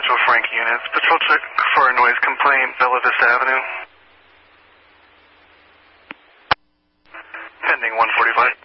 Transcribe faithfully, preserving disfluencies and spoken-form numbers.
Metro Frank units. Patrol check for a noise complaint, Bella Vista Avenue. Pending one forty-five.